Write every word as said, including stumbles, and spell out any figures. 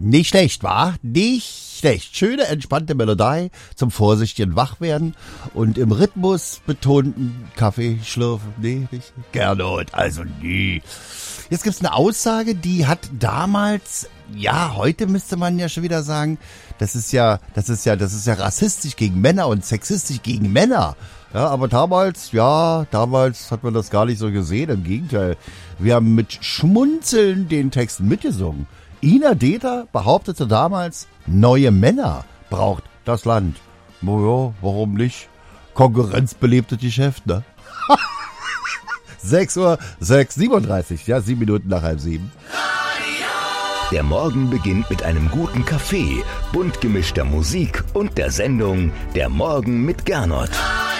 Nicht schlecht, wa? Nicht schlecht. Schöne, entspannte Melodie zum vorsichtigen Wachwerden und im Rhythmus betonten Kaffee schlürfen. Nee, nicht Gernot, also nie. Jetzt gibt's eine Aussage, die hat damals, ja, heute müsste man ja schon wieder sagen, das ist ja, das ist ja, das ist ja rassistisch gegen Männer und sexistisch gegen Männer. Ja, aber damals, ja, damals hat man das gar nicht so gesehen. Im Gegenteil, wir haben mit Schmunzeln den Text mitgesungen. Ina Deter behauptete damals, neue Männer braucht das Land. Naja, warum nicht? Konkurrenz belebt das Geschäft, ne? sechs Uhr, sechs Uhr siebenunddreißig, ja, sieben Minuten nach halb sieben. Der Morgen beginnt mit einem guten Kaffee, bunt gemischter Musik und der Sendung Der Morgen mit Gernot.